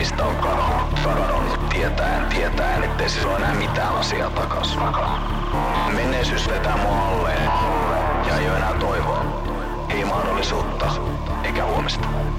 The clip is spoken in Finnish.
mistä on kadonnut tietäen, ettei siis ole enää mitään asiaa takas. Menneisyys vetää mua alleen ja ei oo enää toivoa. Ei mahdollisuutta eikä huomista.